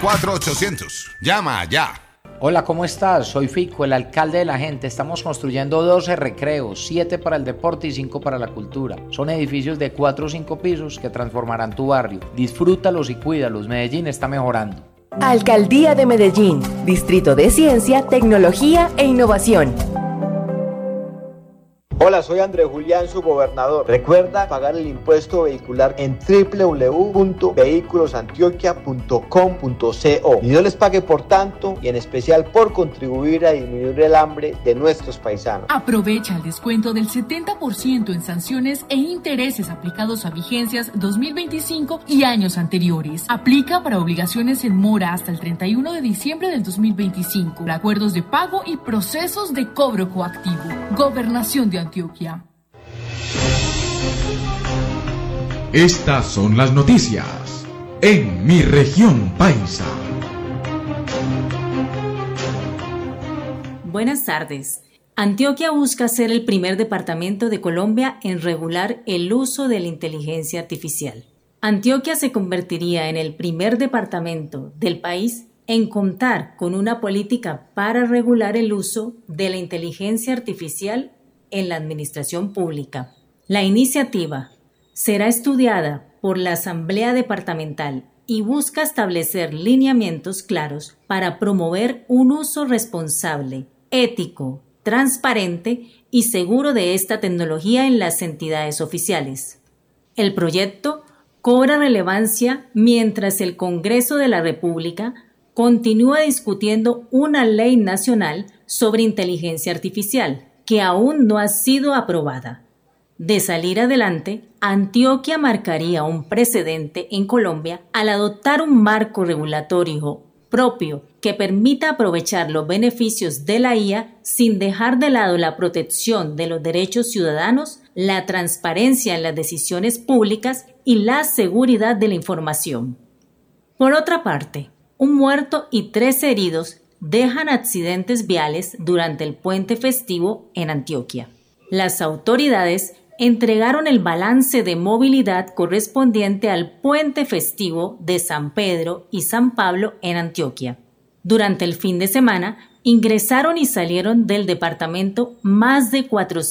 4800. Llama ya. Hola, ¿cómo estás? Soy Fico, el alcalde de la gente. Estamos construyendo 12 recreos, 7 para el deporte y 5 para la cultura. Son edificios de 4 o 5 pisos que transformarán tu barrio. Disfrútalos y cuídalos. Medellín está mejorando. Alcaldía de Medellín, Distrito de Ciencia, Tecnología e Innovación. Hola, soy Andrés Julián, su gobernador. Recuerda pagar el impuesto vehicular en www.vehiculosantioquia.com.co. Y Dios les pague por tanto y en especial por contribuir a disminuir el hambre de nuestros paisanos. Aprovecha el descuento del 70% en sanciones e intereses aplicados a vigencias 2025 y años anteriores. Aplica para obligaciones en mora hasta el 31 de diciembre del 2025. Acuerdos de pago y procesos de cobro coactivo. Gobernación de Antioquia. Estas son las noticias en mi región paisa. Buenas tardes. Antioquia busca ser el primer departamento de Colombia en regular el uso de la inteligencia artificial. Antioquia se convertiría en el primer departamento del país en contar con una política para regular el uso de la inteligencia artificial en la administración pública. La iniciativa será estudiada por la Asamblea Departamental y busca establecer lineamientos claros para promover un uso responsable, ético, transparente y seguro de esta tecnología en las entidades oficiales. El proyecto cobra relevancia mientras el Congreso de la República continúa discutiendo una ley nacional sobre inteligencia artificial, que aún no ha sido aprobada. De salir adelante, Antioquia marcaría un precedente en Colombia al adoptar un marco regulatorio propio que permita aprovechar los beneficios de la IA sin dejar de lado la protección de los derechos ciudadanos, la transparencia en las decisiones públicas y la seguridad de la información. Por otra parte, un muerto y 3 heridos dejan accidentes viales durante el puente festivo en Antioquia. Las autoridades entregaron el balance de movilidad correspondiente al puente festivo de San Pedro y San Pablo en Antioquia. Durante el fin de semana, ingresaron y salieron del departamento más de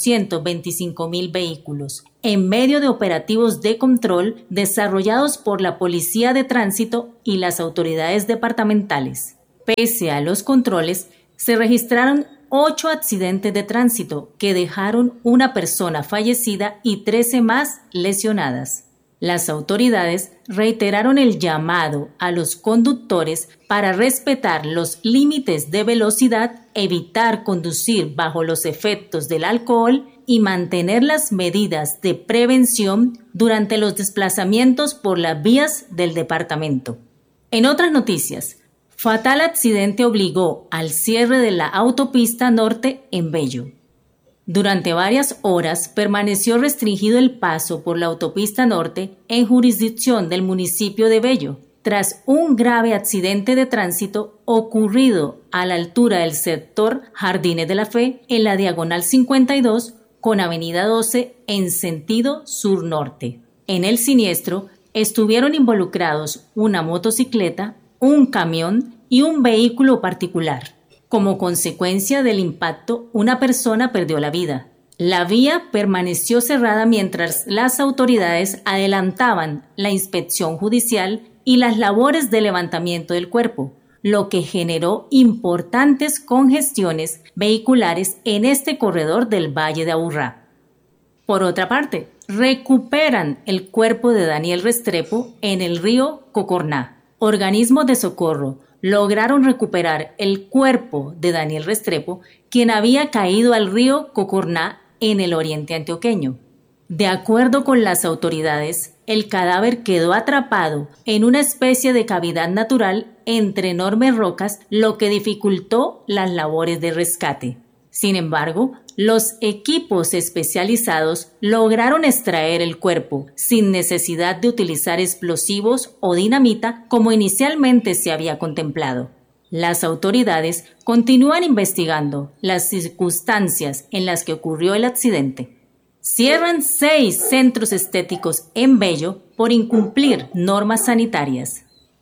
425,000 vehículos, en medio de operativos de control desarrollados por la Policía de Tránsito y las autoridades departamentales. Pese a los controles, se registraron 8 accidentes de tránsito que dejaron una persona fallecida y 13 más lesionadas. Las autoridades reiteraron el llamado a los conductores para respetar los límites de velocidad, evitar conducir bajo los efectos del alcohol y mantener las medidas de prevención durante los desplazamientos por las vías del departamento. En otras noticias, fatal accidente obligó al cierre de la autopista norte en Bello. Durante varias horas permaneció restringido el paso por la autopista norte en jurisdicción del municipio de Bello, tras un grave accidente de tránsito ocurrido a la altura del sector Jardines de la Fe en la diagonal 52 con avenida 12 en sentido sur-norte. En el siniestro estuvieron involucrados una motocicleta, un camión y un vehículo particular. Como consecuencia del impacto, una persona perdió la vida. La vía permaneció cerrada mientras las autoridades adelantaban la inspección judicial y las labores de levantamiento del cuerpo, lo que generó importantes congestiones vehiculares en este corredor del Valle de Aburrá. Por otra parte, recuperan el cuerpo de Daniel Restrepo en el río Cocorná. Organismos de socorro lograron recuperar el cuerpo de Daniel Restrepo, quien había caído al río Cocorná en el oriente antioqueño. De acuerdo con las autoridades, el cadáver quedó atrapado en una especie de cavidad natural entre enormes rocas, lo que dificultó las labores de rescate. Sin embargo, los equipos especializados lograron extraer el cuerpo sin necesidad de utilizar explosivos o dinamita como inicialmente se había contemplado. Las autoridades continúan investigando las circunstancias en las que ocurrió el accidente. Cierran 6 centros estéticos en Bello por incumplir normas sanitarias.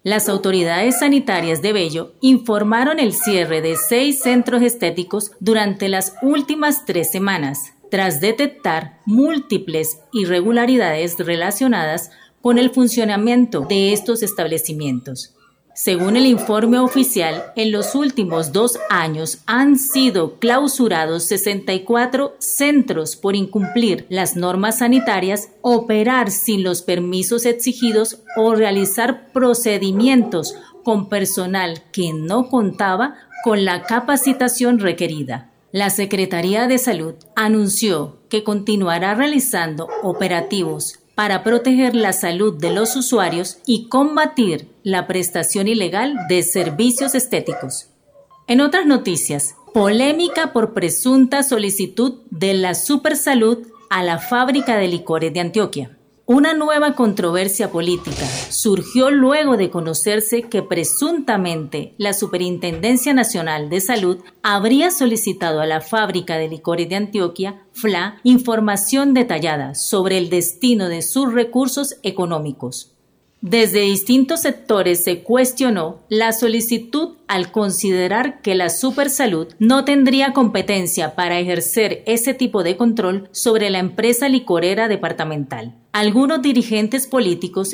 Las autoridades sanitarias de Bello informaron el cierre de 6 centros estéticos durante las últimas 3 semanas, tras detectar múltiples irregularidades relacionadas con el funcionamiento de estos establecimientos. Según el informe oficial, en los últimos 2 años han sido clausurados 64 centros por incumplir las normas sanitarias, operar sin los permisos exigidos o realizar procedimientos con personal que no contaba con la capacitación requerida. La Secretaría de Salud anunció que continuará realizando operativos para proteger la salud de los usuarios y combatir la prestación ilegal de servicios estéticos. En otras noticias, polémica por presunta solicitud de la Supersalud a la fábrica de licores de Antioquia. Una nueva controversia política surgió luego de conocerse que presuntamente la Superintendencia Nacional de Salud habría solicitado a la fábrica de licores de Antioquia, FLA, información detallada sobre el destino de sus recursos económicos. Desde distintos sectores se cuestionó la solicitud al considerar que la Supersalud no tendría competencia para ejercer ese tipo de control sobre la empresa licorera departamental. Algunos dirigentes políticos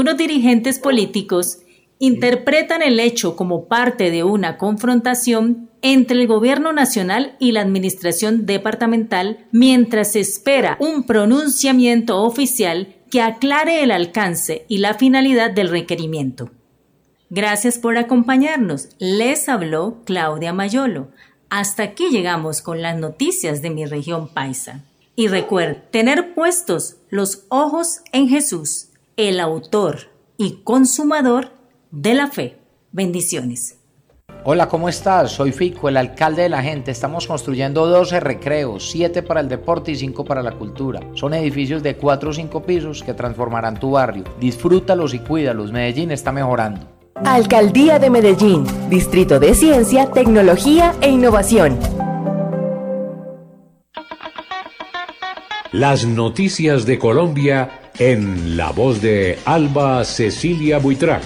interpretan el hecho como parte de una confrontación entre el gobierno nacional y la administración departamental mientras se espera un pronunciamiento oficial que aclare el alcance y la finalidad del requerimiento. Gracias por acompañarnos. Les habló Claudia Mayolo. Hasta aquí llegamos con las noticias de mi región paisa. Y recuerden, tener puestos los ojos en Jesús, el autor y consumador de la fe. Bendiciones. Hola, ¿cómo estás? Soy Fico, el alcalde de la gente. Estamos construyendo 12 recreos, 7 para el deporte y 5 para la cultura. Son edificios de 4 o 5 pisos que transformarán tu barrio. Disfrútalos y cuídalos. Medellín está mejorando. Alcaldía de Medellín, Distrito de Ciencia, Tecnología e Innovación. Las noticias de Colombia en la voz de Alba Cecilia Buitrago.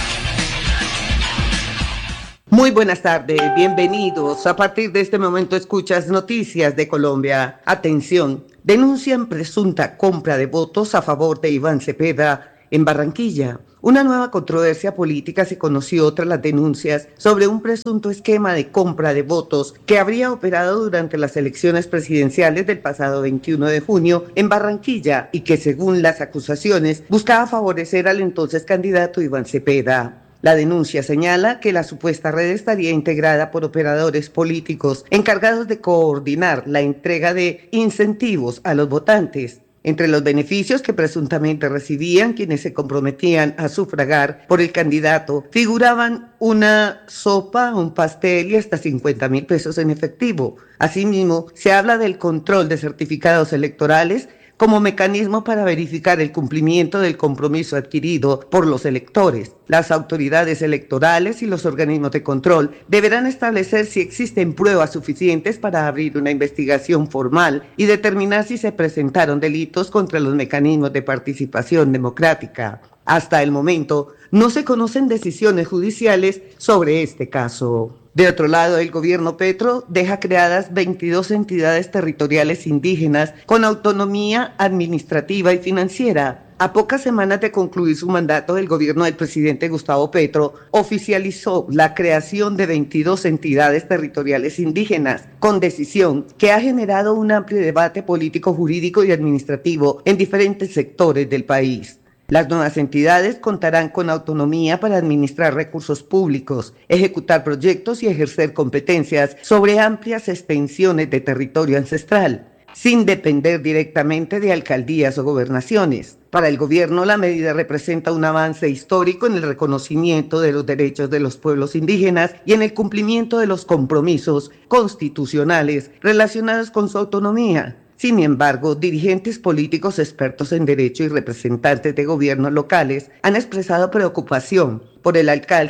Muy buenas tardes, bienvenidos. A partir de este momento escuchas Noticias de Colombia. Atención, denuncian presunta compra de votos a favor de Iván Cepeda en Barranquilla. Una nueva controversia política se conoció tras las denuncias sobre un presunto esquema de compra de votos que habría operado durante las elecciones presidenciales del pasado 21 de junio en Barranquilla y que, según las acusaciones, buscaba favorecer al entonces candidato Iván Cepeda. La denuncia señala que la supuesta red estaría integrada por operadores políticos encargados de coordinar la entrega de incentivos a los votantes. Entre los beneficios que presuntamente recibían quienes se comprometían a sufragar por el candidato figuraban una sopa, un pastel y hasta 50.000 pesos en efectivo. Asimismo, se habla del control de certificados electorales como mecanismo para verificar el cumplimiento del compromiso adquirido por los electores. Las autoridades electorales y los organismos de control deberán establecer si existen pruebas suficientes para abrir una investigación formal y determinar si se presentaron delitos contra los mecanismos de participación democrática. Hasta el momento, no se conocen decisiones judiciales sobre este caso. De otro lado, el gobierno Petro deja creadas 22 entidades territoriales indígenas con autonomía administrativa y financiera. A pocas semanas de concluir su mandato, el gobierno del presidente Gustavo Petro oficializó la creación de 22 entidades territoriales indígenas, con decisión que ha generado un amplio debate político, jurídico y administrativo en diferentes sectores del país. Las nuevas entidades contarán con autonomía para administrar recursos públicos, ejecutar proyectos y ejercer competencias sobre amplias extensiones de territorio ancestral, sin depender directamente de alcaldías o gobernaciones. Para el gobierno, la medida representa un avance histórico en el reconocimiento de los derechos de los pueblos indígenas y en el cumplimiento de los compromisos constitucionales relacionados con su autonomía. Sin embargo, dirigentes políticos expertos en derecho y representantes de gobiernos locales han expresado preocupación por el alcance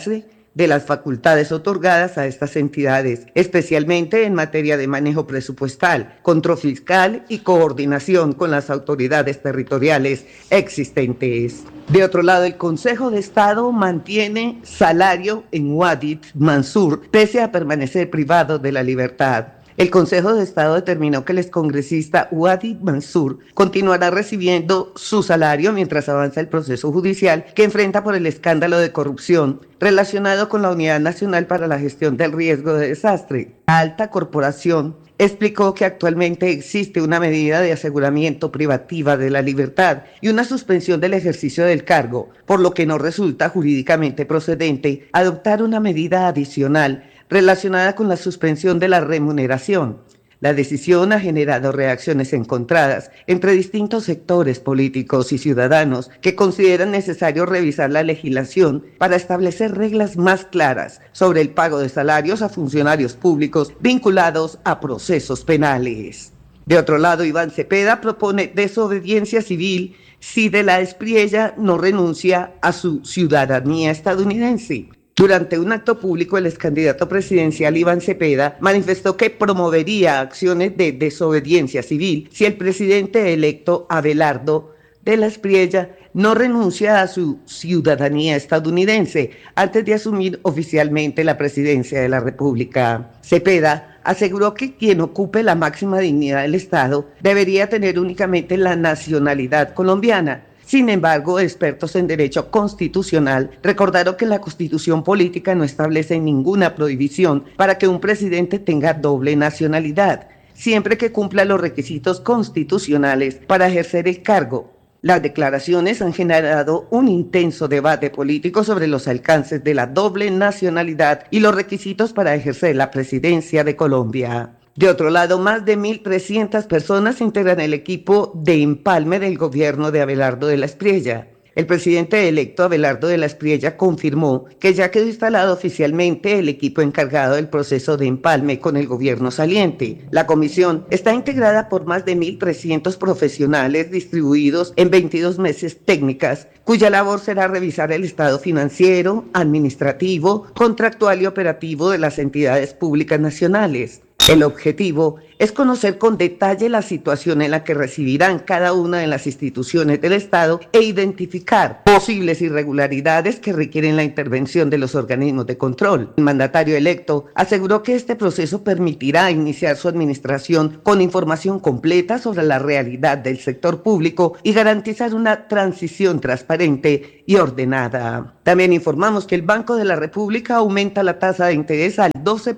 de las facultades otorgadas a estas entidades, especialmente en materia de manejo presupuestal, control fiscal y coordinación con las autoridades territoriales existentes. De otro lado, el Consejo de Estado mantiene salario en Wadid Mansur, pese a permanecer privado de la libertad. El Consejo de Estado determinó que el excongresista Wadid Mansur continuará recibiendo su salario mientras avanza el proceso judicial que enfrenta por el escándalo de corrupción relacionado con la Unidad Nacional para la Gestión del Riesgo de Desastre. La alta corporación explicó que actualmente existe una medida de aseguramiento privativa de la libertad y una suspensión del ejercicio del cargo, por lo que no resulta jurídicamente procedente adoptar una medida adicional relacionada con la suspensión de la remuneración. La decisión ha generado reacciones encontradas entre distintos sectores políticos y ciudadanos que consideran necesario revisar la legislación para establecer reglas más claras sobre el pago de salarios a funcionarios públicos vinculados a procesos penales. De otro lado, Iván Cepeda propone desobediencia civil si de la Espriella no renuncia a su ciudadanía estadounidense. Durante un acto público, el excandidato presidencial Iván Cepeda manifestó que promovería acciones de desobediencia civil si el presidente electo Abelardo de la Espriella no renuncia a su ciudadanía estadounidense antes de asumir oficialmente la presidencia de la República. Cepeda aseguró que quien ocupe la máxima dignidad del Estado debería tener únicamente la nacionalidad colombiana. Sin embargo, expertos en derecho constitucional recordaron que la Constitución política no establece ninguna prohibición para que un presidente tenga doble nacionalidad, siempre que cumpla los requisitos constitucionales para ejercer el cargo. Las declaraciones han generado un intenso debate político sobre los alcances de la doble nacionalidad y los requisitos para ejercer la presidencia de Colombia. De otro lado, más de 1.300 personas integran el equipo de empalme del gobierno de Abelardo de la Espriella. El presidente electo Abelardo de la Espriella confirmó que ya quedó instalado oficialmente el equipo encargado del proceso de empalme con el gobierno saliente. La comisión está integrada por más de 1.300 profesionales distribuidos en 22 mesas técnicas, cuya labor será revisar el estado financiero, administrativo, contractual y operativo de las entidades públicas nacionales. El objetivo es conocer con detalle la situación en la que recibirán cada una de las instituciones del Estado e identificar posibles irregularidades que requieren la intervención de los organismos de control. El mandatario electo aseguró que este proceso permitirá iniciar su administración con información completa sobre la realidad del sector público y garantizar una transición transparente y ordenada. También informamos que el Banco de la República aumenta la tasa de interés al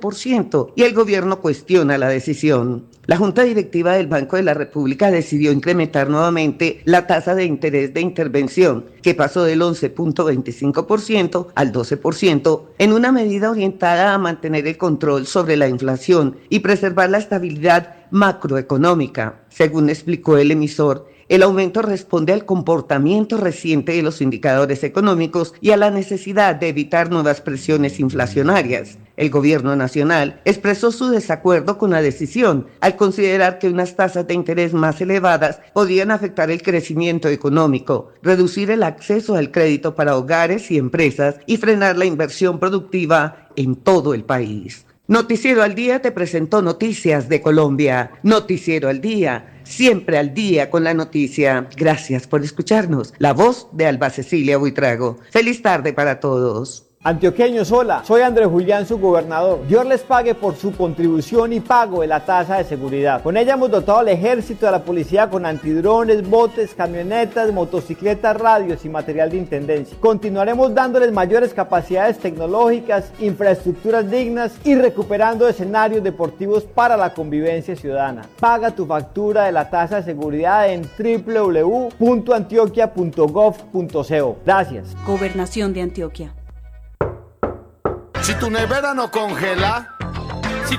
12% y el gobierno cuestiona la decisión. La Junta Directiva del Banco de la República decidió incrementar nuevamente la tasa de interés de intervención, que pasó del 11.25% al 12%, en una medida orientada a mantener el control sobre la inflación y preservar la estabilidad macroeconómica. Según explicó el emisor, el aumento responde al comportamiento reciente de los indicadores económicos y a la necesidad de evitar nuevas presiones inflacionarias. El gobierno nacional expresó su desacuerdo con la decisión al considerar que unas tasas de interés más elevadas podrían afectar el crecimiento económico, reducir el acceso al crédito para hogares y empresas y frenar la inversión productiva en todo el país. Noticiero al Día te presentó Noticias de Colombia. Noticiero al Día, siempre al día con la noticia. Gracias por escucharnos. La voz de Alba Cecilia Buitrago. Feliz tarde para todos. Antioqueños, hola, soy Andrés Julián, su gobernador. Dios les pague por su contribución y pago de la tasa de seguridad. Con ella hemos dotado al ejército y a la policía con antidrones, botes, camionetas, motocicletas, radios y material de intendencia. Continuaremos dándoles mayores capacidades tecnológicas, infraestructuras dignas y recuperando escenarios deportivos para la convivencia ciudadana. Paga tu factura de la tasa de seguridad en www.antioquia.gov.co. Gracias. Gobernación de Antioquia. Si tu nevera no congela, si